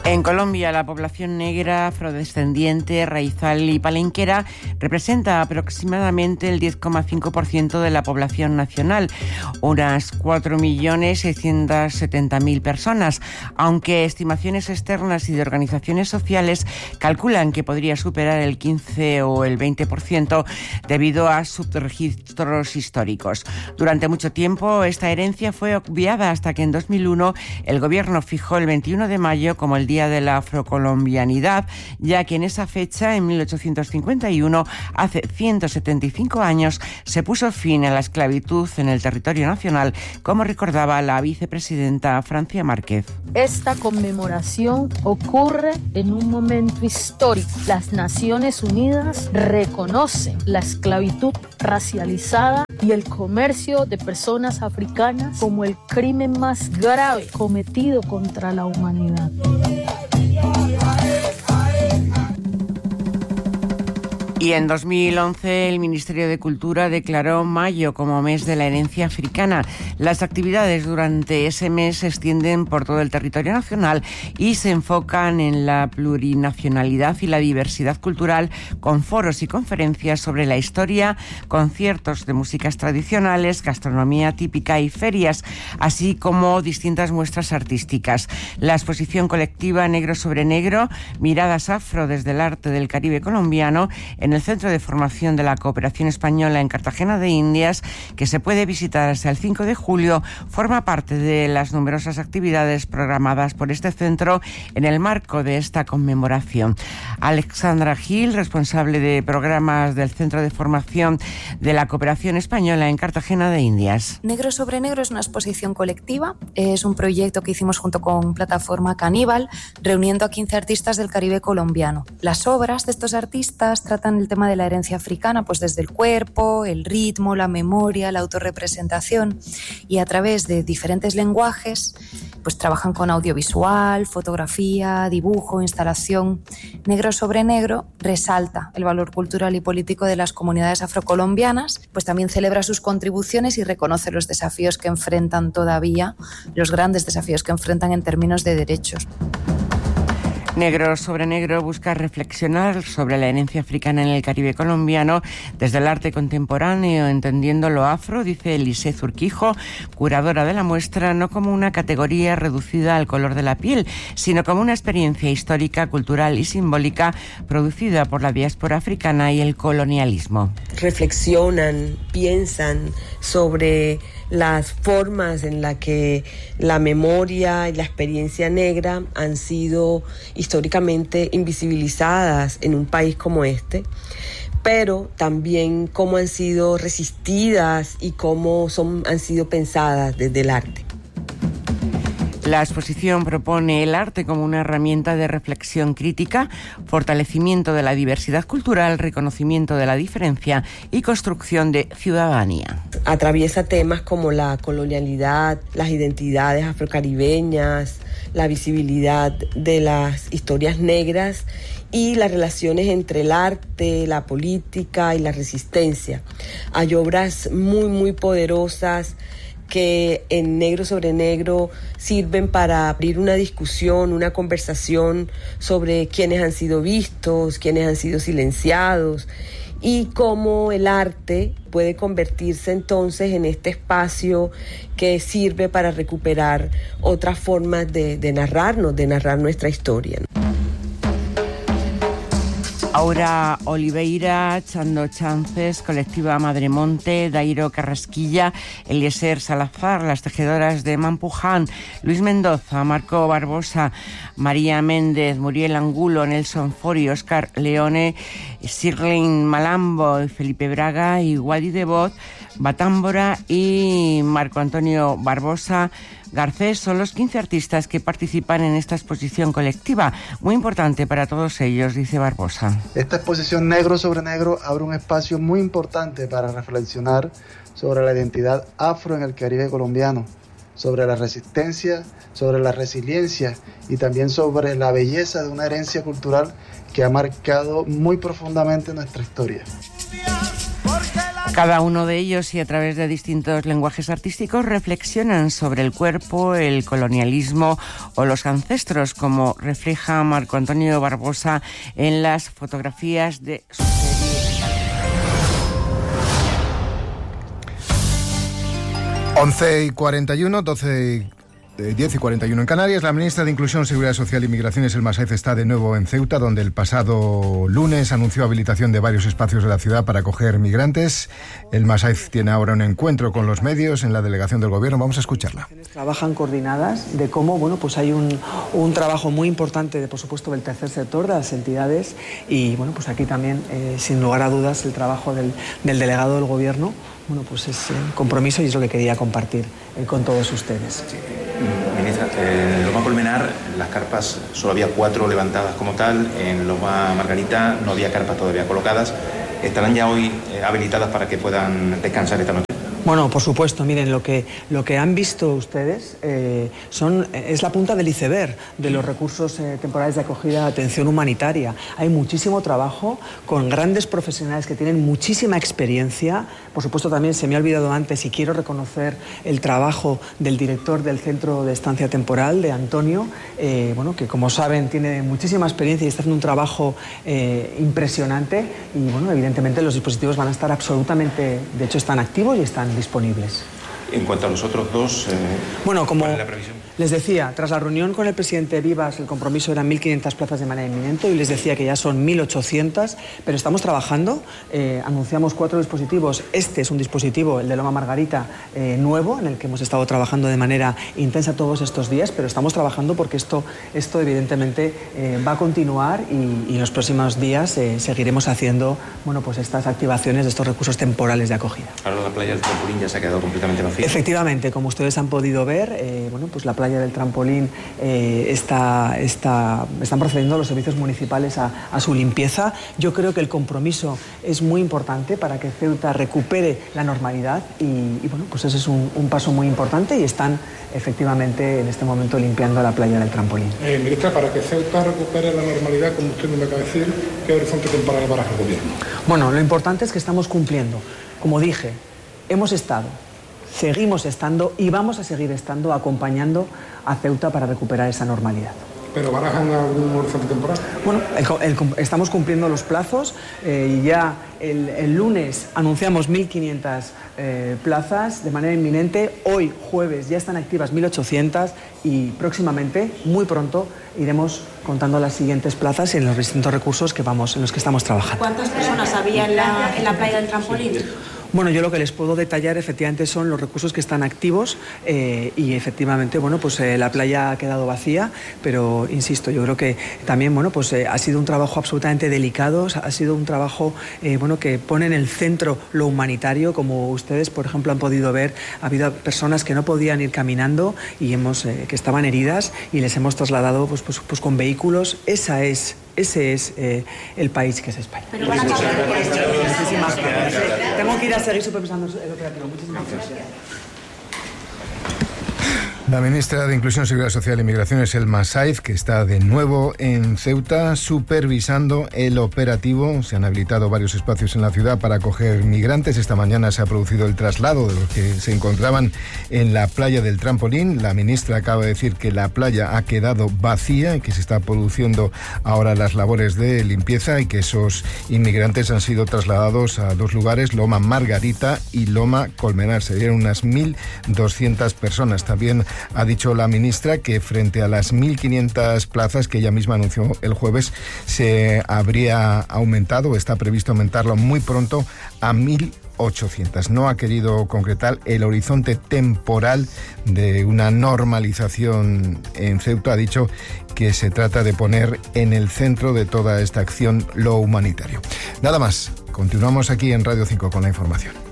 En Colombia, la población negra, afrodescendiente, raizal y palenquera representa aproximadamente el 10,5% de la población nacional, unas 4.670.000 personas, aunque estimaciones externas y de organizaciones sociales calculan que podría superar el 15 o el 20% debido a subregistros históricos. Durante mucho tiempo, esta herencia fue obviada hasta que en 2001 el gobierno fijó el 21 de mayo como el Día de la Afrocolombianidad, ya que en esa fecha, en 1851, hace 175 años, se puso fin a la esclavitud en el territorio nacional, como recordaba la vicepresidenta Francia Márquez. Esta conmemoración ocurre en un momento histórico. Las Naciones Unidas reconocen la esclavitud racializada y el comercio de personas africanas como el crimen más grave cometido contra la humanidad. Y en 2011 el Ministerio de Cultura declaró mayo como mes de la herencia africana. Las actividades durante ese mes se extienden por todo el territorio nacional y se enfocan en la plurinacionalidad y la diversidad cultural, con foros y conferencias sobre la historia, conciertos de músicas tradicionales, gastronomía típica y ferias, así como distintas muestras artísticas. La exposición colectiva Negro sobre Negro, miradas afro desde el arte del Caribe colombiano, en el Centro de Formación de la Cooperación Española en Cartagena de Indias, que se puede visitar hasta el 5 de julio, forma parte de las numerosas actividades programadas por este centro en el marco de esta conmemoración. Alexandra Gil, responsable de programas del Centro de Formación de la Cooperación Española en Cartagena de Indias. Negro sobre Negro es una exposición colectiva, es un proyecto que hicimos junto con Plataforma Caníbal, reuniendo a 15 artistas del Caribe colombiano. Las obras de estos artistas tratan el tema de la herencia africana, pues desde el cuerpo, el ritmo, la memoria, la autorrepresentación, y a través de diferentes lenguajes pues trabajan con audiovisual, fotografía, dibujo, instalación. Negro sobre Negro resalta el valor cultural y político de las comunidades afrocolombianas, pues también celebra sus contribuciones y reconoce los desafíos que enfrentan todavía, los grandes desafíos que enfrentan en términos de derechos. Negro sobre Negro busca reflexionar sobre la herencia africana en el Caribe colombiano desde el arte contemporáneo, entendiendo lo afro, dice Elise Zurquijo, curadora de la muestra, no como una categoría reducida al color de la piel, sino como una experiencia histórica, cultural y simbólica producida por la diáspora africana y el colonialismo. Reflexionan, piensan sobre las formas en las que la memoria y la experiencia negra han sido históricamente invisibilizadas en un país como este, pero también cómo han sido resistidas y cómo han sido pensadas desde el arte. La exposición propone el arte como una herramienta de reflexión crítica, fortalecimiento de la diversidad cultural, reconocimiento de la diferencia y construcción de ciudadanía. Atraviesa temas como la colonialidad, las identidades afrocaribeñas, la visibilidad de las historias negras y las relaciones entre el arte, la política y la resistencia. Hay obras muy poderosas que en Negro sobre Negro sirven para abrir una discusión, una conversación sobre quiénes han sido vistos, quiénes han sido silenciados y cómo el arte puede convertirse entonces en este espacio que sirve para recuperar otras formas de narrar nuestra historia. Aura Oliveira, Chando Chances, Colectiva Madremonte, Dairo Carrasquilla, Eliezer Salazar, Las Tejedoras de Mampuján, Luis Mendoza, Marco Barbosa, María Méndez, Muriel Angulo, Nelson Fori, Óscar Leone, Sirlin Malambo, Felipe Braga y Wadi Devot, Batámbora y Marco Antonio Barbosa Garcés son los 15 artistas que participan en esta exposición colectiva, muy importante para todos ellos, dice Barbosa. Esta exposición Negro sobre Negro abre un espacio muy importante para reflexionar sobre la identidad afro en el Caribe colombiano, sobre la resistencia, sobre la resiliencia y también sobre la belleza de una herencia cultural que ha marcado muy profundamente nuestra historia. Cada uno de ellos, y a través de distintos lenguajes artísticos, reflexionan sobre el cuerpo, el colonialismo o los ancestros, como refleja Marco Antonio Barbosa en las fotografías de su serie. 11:41, 10:41 en Canarias. La ministra de Inclusión, Seguridad Social y Migraciones, Elma Sáez, está de nuevo en Ceuta, donde el pasado lunes anunció habilitación de varios espacios de la ciudad para acoger migrantes. Elma Sáez tiene ahora un encuentro con los medios en la delegación del Gobierno. Vamos a escucharla. Trabajan coordinadas de cómo, pues hay un trabajo muy importante, por supuesto, del tercer sector, de las entidades, y pues aquí también, sin lugar a dudas, el trabajo del delegado del Gobierno, pues es compromiso, y es lo que quería compartir con todos ustedes. Sí. Ministra, en Loma Colmenar las carpas solo había 4 levantadas como tal, en Loma Margarita no había carpas todavía colocadas. ¿Estarán ya hoy habilitadas para que puedan descansar esta noche? Bueno, por supuesto, miren, lo que han visto ustedes es la punta del iceberg de los recursos temporales de acogida de atención humanitaria. Hay muchísimo trabajo con grandes profesionales que tienen muchísima experiencia. Por supuesto, también se me ha olvidado antes, y quiero reconocer el trabajo del director del Centro de Estancia Temporal, de Antonio, que, como saben, tiene muchísima experiencia y está haciendo un trabajo impresionante. Y evidentemente los dispositivos van a estar absolutamente, de hecho están activos y están disponibles. En cuanto a los otros dos, como ¿cuál es la previsión? Les decía, tras la reunión con el presidente Vivas, el compromiso eran 1.500 plazas de manera inminente, y les decía que ya son 1.800, pero estamos trabajando. Anunciamos 4 dispositivos. Este es un dispositivo, el de Loma Margarita, nuevo, en el que hemos estado trabajando de manera intensa todos estos días, pero estamos trabajando porque esto evidentemente va a continuar, y en los próximos días seguiremos haciendo estas activaciones de estos recursos temporales de acogida. Ahora la playa del Trampolín ya se ha quedado completamente vacía. Efectivamente, como ustedes han podido ver, la playa del Trampolín están procediendo los servicios municipales a su limpieza. Yo creo que el compromiso es muy importante para que Ceuta recupere la normalidad, y ese es un paso muy importante, y están efectivamente en este momento limpiando la playa del Trampolín. Ministra, para que Ceuta recupere la normalidad, como usted me acaba de decir, ¿qué horizonte temporal baraja el Gobierno? Lo importante es que estamos cumpliendo. Como dije, seguimos estando y vamos a seguir estando acompañando a Ceuta para recuperar esa normalidad. ¿Pero barajan algún horizonte temporal? Estamos cumpliendo los plazos. Ya el lunes anunciamos 1.500 plazas de manera inminente. Hoy, jueves, ya están activas 1.800, y próximamente, muy pronto, iremos contando las siguientes plazas en los distintos recursos en los que estamos trabajando. ¿Cuántas personas había en la playa del Trampolín? Yo lo que les puedo detallar efectivamente son los recursos que están activos, y efectivamente, la playa ha quedado vacía, pero insisto, yo creo que también, ha sido un trabajo absolutamente delicado, ha sido un trabajo, que pone en el centro lo humanitario. Como ustedes, por ejemplo, han podido ver, ha habido personas que no podían ir caminando y que estaban heridas, y les hemos trasladado con vehículos. Ese es el país que es España. Muchísimas gracias. Tengo que ir a seguir supervisando el operativo. Muchísimas gracias. La ministra de Inclusión, Seguridad Social y Migraciones, Elma Sáez, que está de nuevo en Ceuta supervisando el operativo. Se han habilitado varios espacios en la ciudad para acoger migrantes. Esta mañana se ha producido el traslado de los que se encontraban en la playa del Trampolín. La ministra acaba de decir que la playa ha quedado vacía y que se está produciendo ahora las labores de limpieza, y que esos inmigrantes han sido trasladados a 2 lugares, Loma Margarita y Loma Colmenar. Serían unas 1.200 personas. También ha dicho la ministra que frente a las 1.500 plazas que ella misma anunció el jueves, se habría aumentado, está previsto aumentarlo muy pronto a 1.800. No ha querido concretar el horizonte temporal de una normalización en Ceuta. Ha dicho que se trata de poner en el centro de toda esta acción lo humanitario. Nada más. Continuamos aquí en Radio 5 con la información.